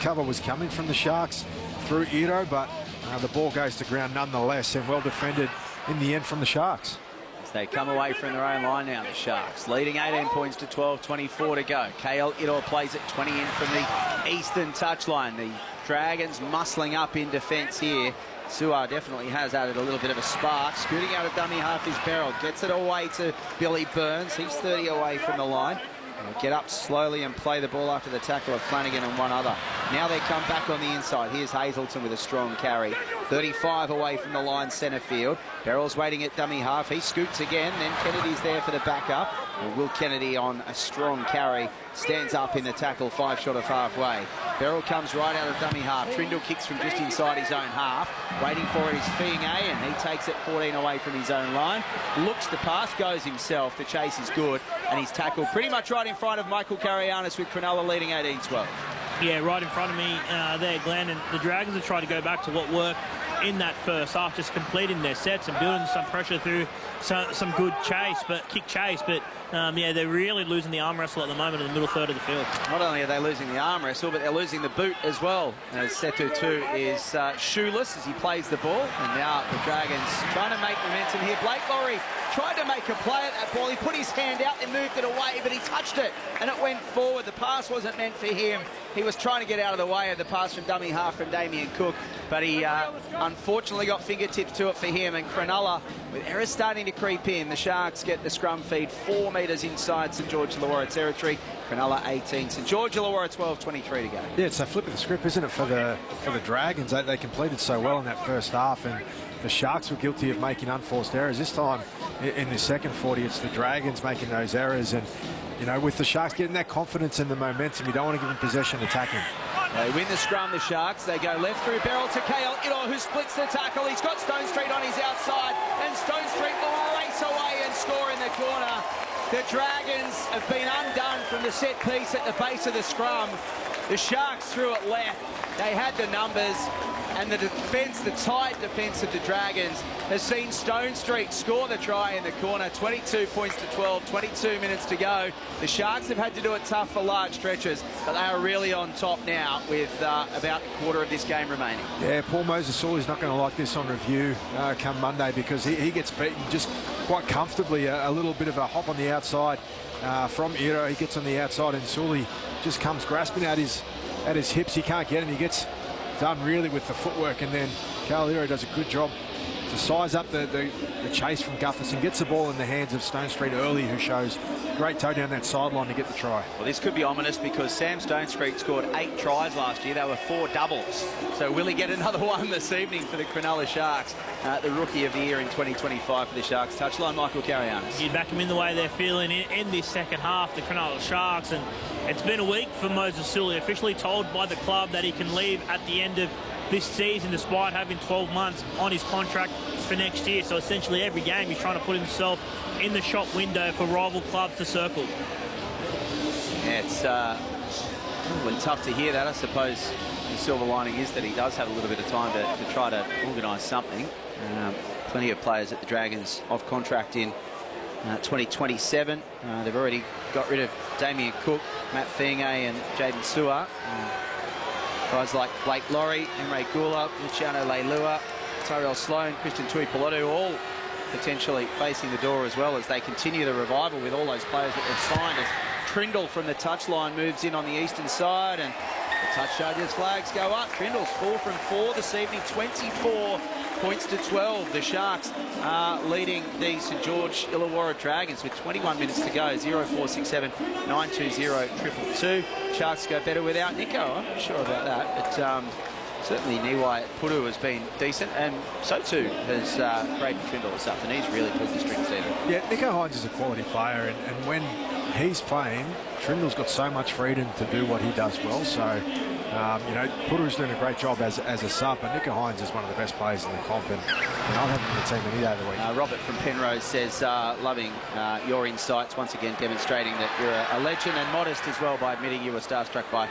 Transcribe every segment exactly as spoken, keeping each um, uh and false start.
cover was coming from the Sharks through Iro, but uh, the ball goes to ground nonetheless, and well defended in the end from the Sharks. As they come away from their own line now, the Sharks leading eighteen points to twelve, twenty-four to go. K L Iro plays it twenty in from the eastern touchline. The Dragons muscling up in defence here. Su'A definitely has added a little bit of a spark. Scooting out of dummy half is Beryl. Gets it away to Billy Burns. He's thirty away from the line. They'll get up slowly and play the ball after the tackle of Flanagan and one other. Now they come back on the inside. Here's Hazelton with a strong carry. thirty-five away from the line, centre field. Beryl's waiting at dummy half. He scoots again. Then Kennedy's there for the backup. And Will Kennedy on a strong carry. Stands up in the tackle, five short of halfway. Beryl comes right out of dummy half. Trindle kicks from just inside his own half. Waiting for it is Fiingay, and he takes it fourteen away from his own line. Looks to pass, goes himself. The chase is good, and he's tackled pretty much right in front of Michael Karayanis, with Cronulla leading eighteen twelve. Yeah, right in front of me uh, there, Glenn. And the Dragons are trying to go back to what worked in that first half, just completing their sets and building some pressure through some, some good chase, but kick chase. But um, yeah, they're really losing the arm wrestle at the moment in the middle third of the field. Not only are they losing the arm wrestle, but they're losing the boot as well. As Setu too is uh, shoeless as he plays the ball, and now the Dragons trying to make momentum here. Blake Lawrie tried to make a play at that ball. He put his hand out and moved it away, but he touched it and it went forward. The pass wasn't meant for him. He was trying to get out of the way of the pass from dummy half from Damien Cook, but he uh, unfortunately got fingertips to it for him. And Cronulla, with errors starting to creep in, the Sharks get the scrum feed four metres inside St George Illawarra territory. Cronulla eighteen, St George Illawarra twelve, twenty-three to go. Yeah, it's a flip of the script, isn't it, for the for the Dragons? They, they completed so well in that first half, and the Sharks were guilty of making unforced errors. This time, in, in the second forty, it's the Dragons making those errors. And, you know, with the Sharks getting that confidence and the momentum, you don't want to give them possession attacking. They win the scrum, the Sharks. They go left through Beryl to K L Iro, who splits the tackle. He's got Stone Street on his outside, and Stone Street will race away and score in the corner. The Dragons have been undone from the set piece at the base of the scrum. The Sharks threw it left. They had the numbers, and the defence, the tight defence of the Dragons, has seen Stone Street score the try in the corner. twenty-two points to twelve, twenty-two minutes to go. The Sharks have had to do it tough for large stretches, but they are really on top now with uh, about a quarter of this game remaining. Yeah, Paul Mosesauli's is not going to like this on review uh, come Monday, because he, he gets beaten just quite comfortably. A, a little bit of a hop on the outside uh, from Iro. He gets on the outside, and Sully just comes grasping at his at his hips. He can't get him. He gets done really with the footwork, and then Carl Iro does a good job to size up the, the, the chase from Gutherson, gets the ball in the hands of Stone Street early, who shows great toe down that sideline to get the try. Well, this could be ominous, because Sam Stone Street scored eight tries last year. They were four doubles. So will he get another one this evening for the Cronulla Sharks? Uh, the Rookie of the Year in twenty twenty-five for the Sharks. Touchline, Michael Karayanis. You back them in the way they're feeling in, in this second half, the Cronulla Sharks. And it's been a week for Moses Sully, officially told by the club that he can leave at the end of this season, despite having twelve months on his contract for next year. So essentially every game he's trying to put himself in the shop window for rival clubs to circle. Yeah, it's uh, really tough to hear that. I suppose the silver lining is that he does have a little bit of time to, to try to organise something. Um, plenty of players at the Dragons off contract in uh, twenty twenty-seven. Uh, they've already got rid of Damien Cook, Matt Fiingay and Jaden Su'A. Uh, guys like Blake Lawrie, Emre Gula, Luciano Leilua, Tyrell Sloan, Christian Tuipulotu, all potentially facing the door as well as they continue the revival with all those players that they've signed. As Trindle from the touchline moves in on the eastern side, and the touch charges flags go up. Trindle's four from four this evening, twenty-four points to twelve. The Sharks are leading the St George Illawarra Dragons with twenty-one minutes to go. zero four six seven nine two zero two two two. Sharks go better without Nico. I'm not sure about that, but um, certainly Niwai Puru has been decent, and so too has uh, Braden Trindle and stuff, and he's really pulled the strings even. Yeah, Nico Hines is a quality player, and, and when he's playing, Trindle's got so much freedom to do what he does well. So, um, you know, Puru's doing a great job as, as a sub, but Nico Hines is one of the best players in the comp, and, and I'll have him in the team any day of the week. Uh, Robert from Penrose says, uh, loving uh, your insights, once again demonstrating that you're a, a legend, and modest as well by admitting you were starstruck by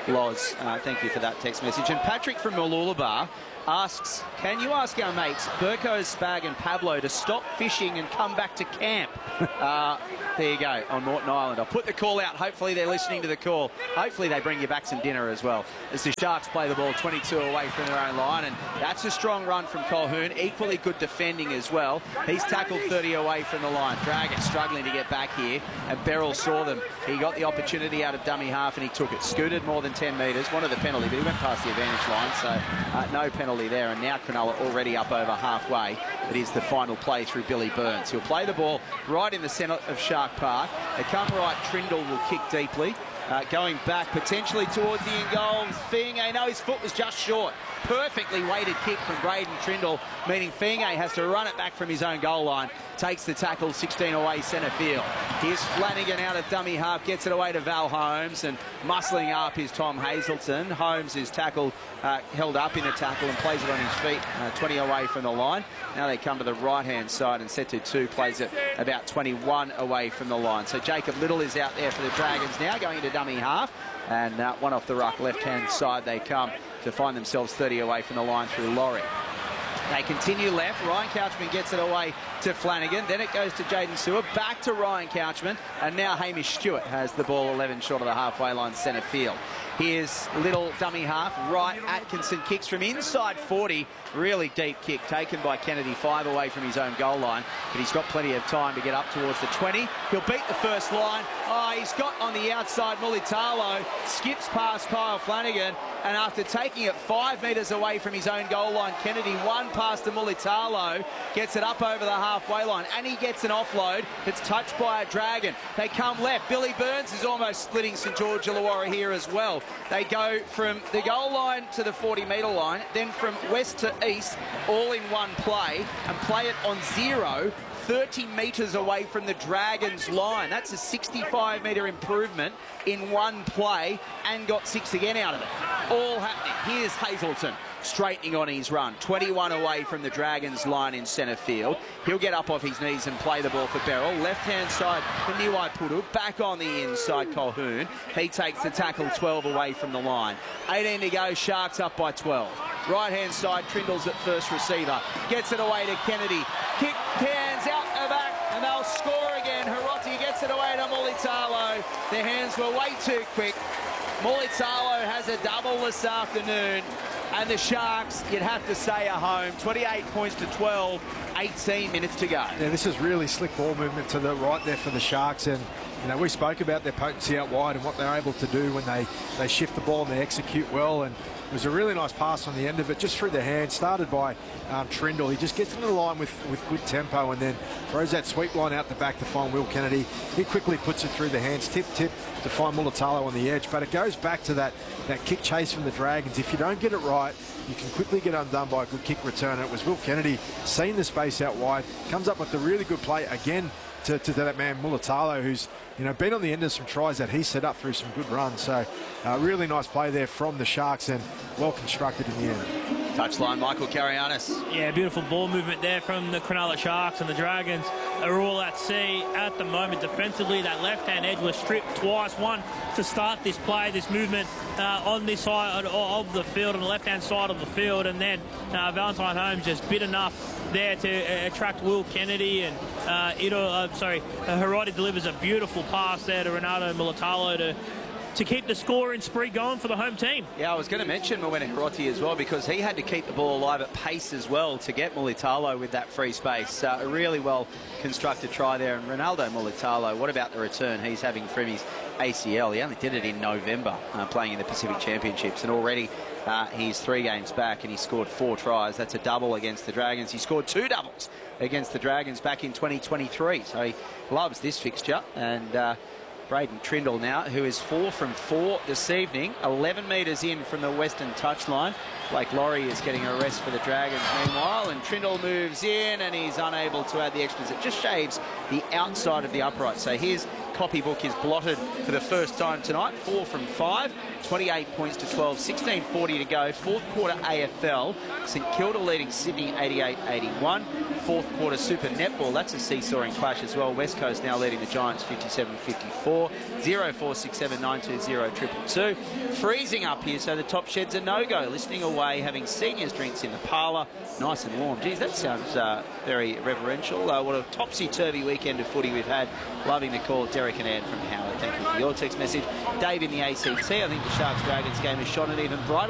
Loz, uh, thank you for that text message. And Patrick from Mooloolaba asks, can you ask our mates Burko, Spag and Pablo to stop fishing and come back to camp? uh, there you go, on Moreton Island. I'll put the call out. Hopefully they're listening to the call. Hopefully they bring you back some dinner as well. As the Sharks play the ball twenty-two away from their own line, and that's a strong run from Colquhoun. Equally good defending as well. He's tackled thirty away from the line. Dragons struggling to get back here, and Beryl saw them. He got the opportunity out of dummy half and he took it. Scooted more than ten metres. Wanted the penalty, but he went past the advantage line, so uh, no penalty there. And now Cronulla already up over halfway. It is the final play through Billy Burns. He'll play the ball right in the centre of Shark Park. They come right, Trindle will kick deeply. Uh, going back potentially towards the end goal. Fiingay, no, his foot was just short. Perfectly weighted kick from Braden Trindle, meaning Fiingay has to run it back from his own goal line. Takes the tackle, sixteen away centre field. Here's Flanagan out of dummy half, gets it away to Val Holmes, and muscling up is Tom Hazelton. Holmes is tackled, uh, held up in a tackle and plays it on his feet, uh, twenty away from the line. Now they come to the right-hand side, and Setu two plays it about twenty-one away from the line. So Jacob Little is out there for the Dragons now, going into dummy half, and uh, one off the ruck, left-hand side they come to find themselves thirty away from the line through Laurie. They continue left. Ryan Couchman gets it away to Flanagan. Then it goes to Jaden Sewer. Back to Ryan Couchman. And now Hamish Stewart has the ball eleven short of the halfway line centre field. Here's Little dummy half. Right, Atkinson kicks from inside forty. Really deep kick taken by Kennedy, five away from his own goal line. But he's got plenty of time to get up towards the twenty. He'll beat the first line. Oh, he's got on the outside Mulitalo. Skips past Kyle Flanagan. And after taking it five metres away from his own goal line, Kennedy one pass to Mulitalo. Gets it up over the halfway line. And he gets an offload. It's touched by a Dragon. They come left. Billy Burns is almost splitting St George Illawarra here as well. They go from the goal line to the forty metre line, then from west to east, all in one play, and play it on zero, thirty metres away from the Dragons line. That's a sixty-five metre improvement in one play, and got six again out of it. All happening. Here's Hazelton straightening on his run. twenty-one away from the Dragons line in centre field. He'll get up off his knees and play the ball for Beryl. Left-hand side for Niwai Puru. Back on the inside, Colquhoun. He takes the tackle twelve away from the line. eighteen to go, Sharks up by twelve. Right-hand side, Trindle's at first receiver. Gets it away to Kennedy. Kick, hands out the back, and they'll score again. Hiroti gets it away to Mulitalo. Their hands were way too quick. Mulitalo has a double this afternoon. And the Sharks, you'd have to say, are home. twenty-eight points to twelve, eighteen minutes to go. Yeah, this is really slick ball movement to the right there for the Sharks. And, you know, we spoke about their potency out wide and what they're able to do when they, they shift the ball and they execute well. And it was a really nice pass on the end of it, just through the hand, started by um, Trindle. He just gets into the line with, with good tempo and then throws that sweep line out the back to find Will Kennedy. He quickly puts it through the hands, tip, tip, to find Mulitalo on the edge. But it goes back to that, that kick chase from the Dragons. If you don't get it right, you can quickly get undone by a good kick return. And it was Will Kennedy seeing the space out wide, comes up with a really good play again to, to that man Mulitalo, who's, you know, been on the end of some tries that he set up through some good runs. So uh, really nice play there from the Sharks and well constructed in the end. Touchline, Michael Karayanis. Yeah, beautiful ball movement there from the Cronulla Sharks, and the Dragons are all at sea at the moment. Defensively, that left-hand edge was stripped twice. One to start this play, this movement uh, on this side of the field, on the left-hand side of the field, and then uh, Valentine Holmes just bit enough there to uh, attract Will Kennedy, and uh, Ito, uh, sorry, uh, Hiroti delivers a beautiful pass there to Renato Mulitalo to to keep the scoring spree going for the home team. Yeah, I was going to mention Mawena Hiroti as well, because he had to keep the ball alive at pace as well to get Mulitalo with that free space. Uh, a really well constructed try there. And Ronaldo Mulitalo, what about the return he's having from his A C L? He only did it in November, uh, playing in the Pacific Championships, and already uh, he's three games back and he scored four tries. That's a double against the Dragons. He scored two doubles against the Dragons back in twenty twenty-three, so he loves this fixture. And uh, Braden Trindle now, who is four from four this evening, eleven metres in from the western touchline. Blake Laurie is getting a rest for the Dragons meanwhile, and Trindle moves in and he's unable to add the extras. It just shaves the outside of the upright. So here's copybook is blotted for the first time tonight. Four from five, twenty-eight points to twelve, sixteen forty to go. Fourth quarter A F L, St Kilda leading Sydney eighty-eight eighty-one. Fourth quarter Super Netball, that's a seesawing clash as well. West Coast now leading the Giants fifty-seven fifty-four. zero four six seven nine two zero two two two. Freezing up here, so the top shed's a no-go. Listening away, having seniors drinks in the parlour. Nice and warm. Geez, that sounds uh, very reverential. Uh, what a topsy-turvy weekend of footy we've had. Loving the call. Derek and Ann from Howard. Thank you for your text message. Dave in the A C T. I think the Sharks-Dragons game has shone an even brighter